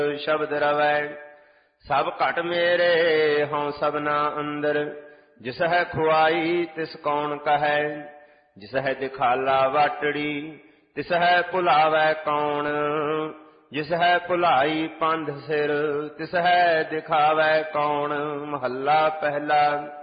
ਸ਼ਬਦ ਰਵੈ। ਸਭ ਘਟ ਮੇਰੇ ਹਉ ਸਭਨਾ ਅੰਦਰ, ਜਿਸ ਹੈ ਖੁਆਈ ਤਿਸ ਕੌਣ ਕਹੈ। ਜਿਸ ਹੈ ਦਿਖਾਲਾ ਵਾਟੜੀ, ਤਿਸ ਹੈ ਭੁਲਾਵੈ ਕੌਣ। ਜਿਸ ਹੈ ਭੁਲਾਈ ਪੰਧ ਸਿਰ, ਤਿਸ ਹੈ ਦਿਖਾਵੈ ਕੌਣ। ਮਹੱਲਾ ਪਹਿਲਾ।